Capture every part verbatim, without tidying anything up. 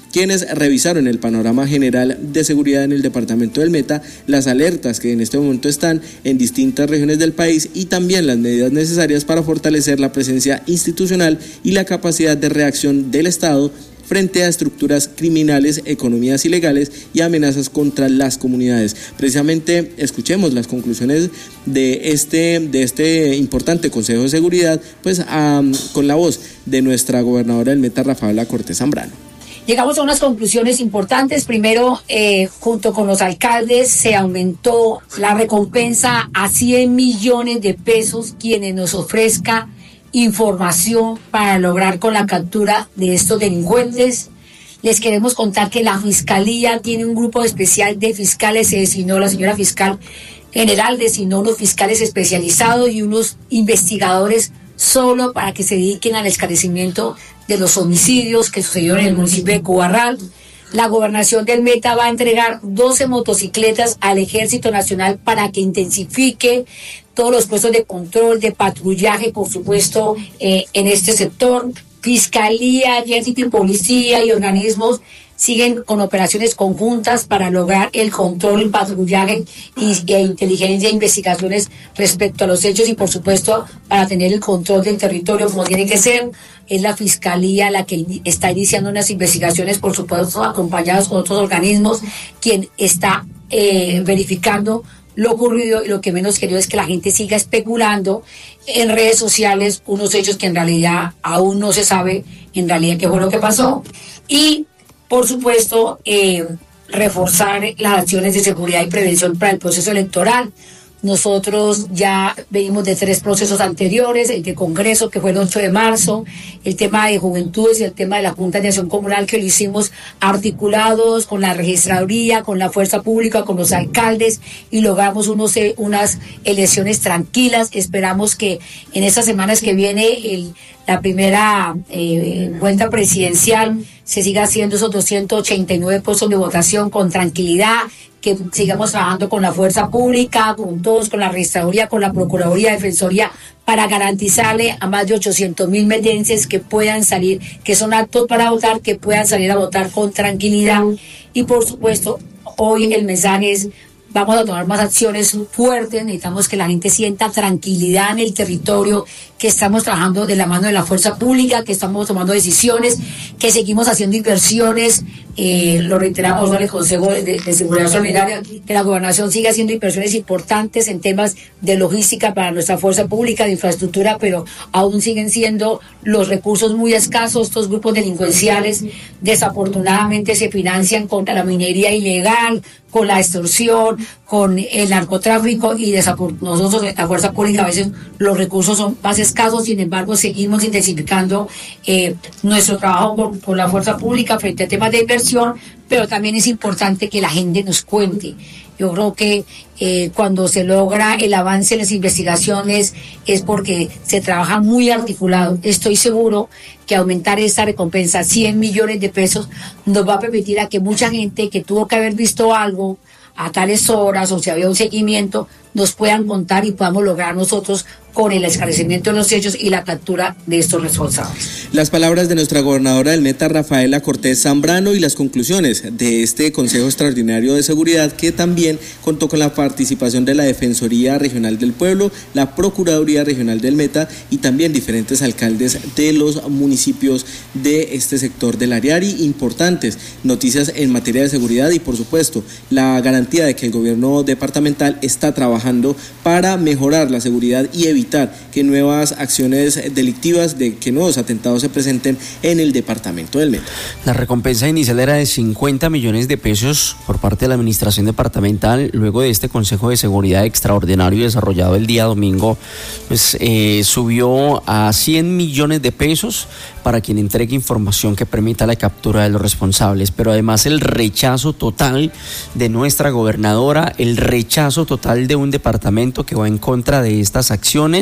quienes revisaron el panorama general de seguridad en el departamento del Meta, las alertas que en este momento están en distintas regiones del país y también las medidas necesarias para fortalecer la presencia institucional y la capacidad de reacción del Estado frente a estructuras criminales, economías ilegales y amenazas contra las comunidades. Precisamente escuchemos las conclusiones de este, de este importante Consejo de Seguridad, pues um, con la voz de nuestra gobernadora del Meta, Rafaela Cortés Zambrano. Llegamos a unas conclusiones importantes. Primero, eh, junto con los alcaldes, se aumentó la recompensa a cien millones de pesos quienes nos ofrezca información para lograr con la captura de estos delincuentes. Les queremos contar que la Fiscalía tiene un grupo especial de fiscales, se designó la señora fiscal general, designó unos fiscales especializados y unos investigadores solo para que se dediquen al esclarecimiento de los homicidios que sucedieron en el municipio de Cubarral. La gobernación del Meta va a entregar doce motocicletas al Ejército Nacional para que intensifique todos los puestos de control, de patrullaje, por supuesto, eh, en este sector. Fiscalía, Ejército y Policía y organismos siguen con operaciones conjuntas para lograr el control, patrullaje y, e inteligencia e investigaciones respecto a los hechos y, por supuesto, para tener el control del territorio como tiene que ser. Es la Fiscalía la que está iniciando unas investigaciones, por supuesto, acompañados con otros organismos, quien está eh, verificando lo ocurrido, y lo que menos querido es que la gente siga especulando en redes sociales unos hechos que en realidad aún no se sabe en realidad qué fue lo que pasó. Y por supuesto, eh, reforzar las acciones de seguridad y prevención para el proceso electoral. Nosotros ya venimos de tres procesos anteriores, el de Congreso que fue el ocho de marzo, el tema de Juventudes y el tema de la Junta de Acción Comunal que lo hicimos articulados con la registraduría, con la fuerza pública, con los alcaldes y logramos unos, unas elecciones tranquilas. Esperamos que en estas semanas que viene el, la primera eh, cuenta presidencial se siga haciendo esos doscientos ochenta y nueve puestos de votación con tranquilidad, que sigamos trabajando con la fuerza pública, con todos, con la registraduría, con la Procuraduría, Defensoría, para garantizarle a más de ochocientos mil metenses que puedan salir, que son aptos para votar, que puedan salir a votar con tranquilidad. Y por supuesto, hoy el mensaje es: vamos a tomar más acciones fuertes, necesitamos que la gente sienta tranquilidad en el territorio, que estamos trabajando de la mano de la fuerza pública, que estamos tomando decisiones, que seguimos haciendo inversiones, eh, lo reiteramos en el Consejo de, de Seguridad Solidaria, que la gobernación siga haciendo inversiones importantes en temas de logística para nuestra fuerza pública, de infraestructura, pero aún siguen siendo los recursos muy escasos. Estos grupos delincuenciales desafortunadamente se financian con la minería ilegal, con la extorsión, con el narcotráfico y nosotros, la fuerza pública, a veces los recursos son más escasos. Sin embargo, seguimos intensificando eh, nuestro trabajo con, con la fuerza pública frente a temas de inversión, pero también es importante que la gente nos cuente. Yo creo que eh, cuando se logra el avance en las investigaciones es porque se trabaja muy articulado. Estoy seguro que aumentar esta recompensa, cien millones de pesos, nos va a permitir a que mucha gente que tuvo que haber visto algo a tales horas o si había un seguimiento, nos puedan contar y podamos lograr nosotros con el esclarecimiento de los hechos y la captura de estos responsables. Las palabras de nuestra gobernadora del Meta, Rafaela Cortés Zambrano, y las conclusiones de este Consejo Extraordinario de Seguridad, que también contó con la participación de la Defensoría Regional del Pueblo, la Procuraduría Regional del Meta y también diferentes alcaldes de los municipios de este sector del Ariari. Importantes noticias en materia de seguridad y, por supuesto, la garantía de que el gobierno departamental está trabajando para mejorar la seguridad y evitar que nuevas acciones delictivas, de que nuevos atentados se presenten en el departamento del Meta. La recompensa inicial era de cincuenta millones de pesos por parte de la administración departamental. Luego de este Consejo de Seguridad extraordinario desarrollado el día domingo, pues eh, subió a cien millones de pesos para quien entregue información que permita la captura de los responsables. Pero además el rechazo total de nuestra gobernadora, el rechazo total de un departamento que va en contra de estas acciones.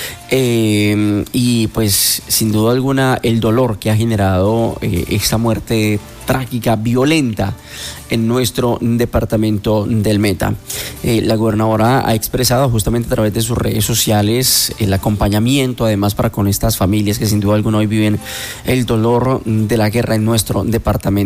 Eh, y pues sin duda alguna el dolor que ha generado eh, esta muerte trágica, violenta en nuestro departamento del Meta. Eh, la gobernadora ha expresado justamente a través de sus redes sociales el acompañamiento además para con estas familias que sin duda alguna hoy viven el dolor de la guerra en nuestro departamento.